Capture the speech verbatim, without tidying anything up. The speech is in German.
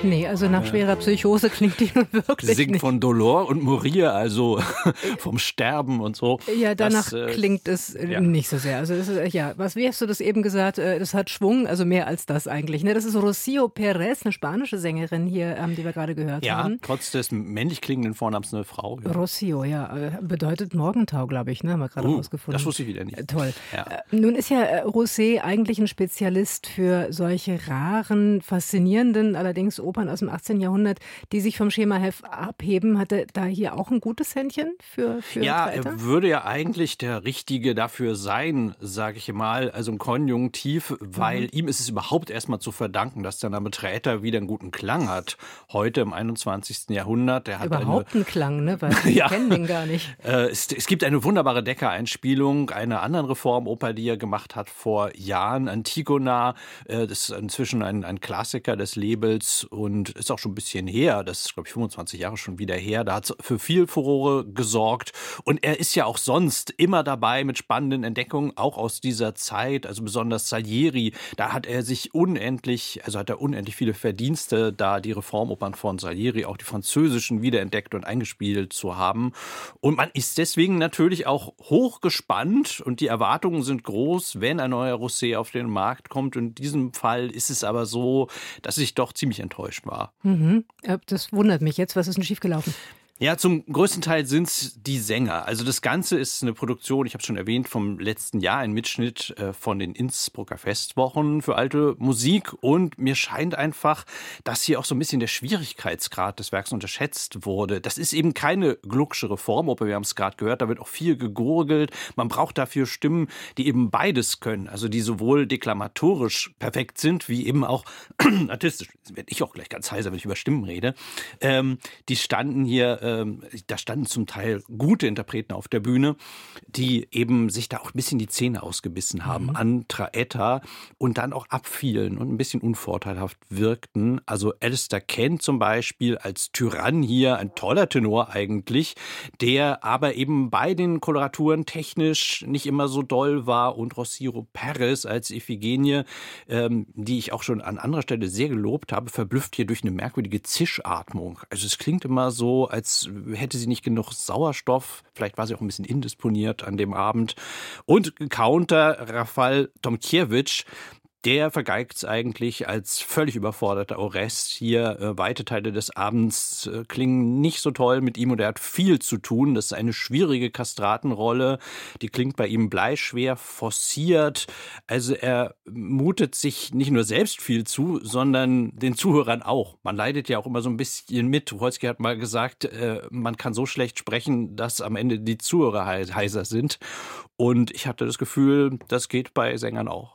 Nee, also nach schwerer Psychose klingt die nun wirklich Singt nicht. von Dolor und Morir, also vom Sterben und so. Ja, danach das, äh, klingt es äh, ja. nicht so sehr. Also das ist, ja, was, wie hast du das eben gesagt? Äh, Das hat Schwung, also mehr als das eigentlich. Ne? Das ist Rocío Pérez, eine spanische Sängerin hier, ähm, die wir gerade gehört Ja, haben. trotz des männlich klingenden Vornamens eine Frau. Ja. Rocío, ja, äh, bedeutet Morgentau, glaube ich, ne? Haben wir gerade Uh, rausgefunden. das wusste ich wieder nicht. Äh, Toll. Ja. Äh, Nun ist ja äh, Rosé eigentlich ein Spezialist für solche raren, faszinierenden, allerdings Opern aus dem achtzehnten Jahrhundert, die sich vom Schema F abheben. Hat er da hier auch ein gutes Händchen für, für Ja, Traetter? er würde ja eigentlich der Richtige dafür sein, sage ich mal, also im Konjunktiv, weil Mhm. ihm ist es überhaupt erstmal zu verdanken, dass der Name Traetter wieder einen guten Klang hat. Heute im einundzwanzigsten Jahrhundert. Der hat Überhaupt eine, einen Klang, ne? Weil wir Ja. kennen den gar nicht. Äh, es, es gibt eine wunderbare Decker-Einspielung einer anderen Reformoper, die er gemacht hat vor Jahren, Antigona. Äh, das ist inzwischen ein, ein Klassiker des Labels und ist auch schon ein bisschen her. Das ist, glaube ich, fünfundzwanzig Jahre schon wieder her. Da hat es für viel Furore gesorgt. Und er ist ja auch sonst immer dabei mit spannenden Entdeckungen, auch aus dieser Zeit. Also besonders Salieri, da hat er sich unendlich, also hat er unendlich viele Verdienste, da die Reformopern von Salieri, auch die französischen, wiederentdeckt und eingespielt zu haben. Und man ist deswegen natürlich auch hoch gespannt und die Erwartungen sind groß, wenn ein neuer Rosé auf den Markt kommt. Und in diesem Fall ist es aber so, dass ich doch ziemlich enttäuscht war. Mhm. Äh, Das wundert mich jetzt. Was ist denn schiefgelaufen? Ja, zum größten Teil sind es die Sänger. Also das Ganze ist eine Produktion, ich habe es schon erwähnt, vom letzten Jahr, ein Mitschnitt äh, von den Innsbrucker Festwochen für alte Musik. Und mir scheint einfach, dass hier auch so ein bisschen der Schwierigkeitsgrad des Werks unterschätzt wurde. Das ist eben keine Glucksche Reformoper, wir haben es gerade gehört, da wird auch viel gegurgelt. Man braucht dafür Stimmen, die eben beides können, also die sowohl deklamatorisch perfekt sind, wie eben auch artistisch. Jetzt werde ich auch gleich ganz heiser, wenn ich über Stimmen rede. Ähm, die standen hier Ähm, da standen zum Teil gute Interpreten auf der Bühne, die eben sich da auch ein bisschen die Zähne ausgebissen haben mhm. an Traetter und dann auch abfielen und ein bisschen unvorteilhaft wirkten. Also Alistair Kent zum Beispiel als Tyrann hier, ein toller Tenor eigentlich, der aber eben bei den Koloraturen technisch nicht immer so doll war, und Rocío Pérez als Iphigenie, ähm, die ich auch schon an anderer Stelle sehr gelobt habe, verblüfft hier durch eine merkwürdige Zischatmung. Also es klingt immer so, als hätte sie nicht genug Sauerstoff. Vielleicht war sie auch ein bisschen indisponiert an dem Abend. Und Counter Rafal Tomkiewicz, der vergeigt es eigentlich als völlig überforderter Orest. Hier äh, weite Teile des Abends äh, klingen nicht so toll mit ihm und er hat viel zu tun. Das ist eine schwierige Kastratenrolle. Die klingt bei ihm bleischwer, forciert. Also er mutet sich nicht nur selbst viel zu, sondern den Zuhörern auch. Man leidet ja auch immer so ein bisschen mit. Tucholsky hat mal gesagt, äh, man kann so schlecht sprechen, dass am Ende die Zuhörer heiser sind. Und ich hatte das Gefühl, das geht bei Sängern auch.